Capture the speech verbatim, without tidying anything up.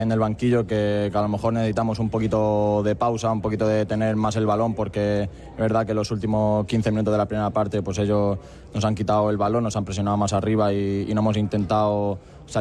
en el banquillo, que, que a lo mejor necesitamos un poquito de pausa, un poquito de tener más el balón, porque es verdad que los últimos quince minutos de la primera parte pues ellos nos han quitado el balón, nos han presionado más arriba y, y no hemos intentado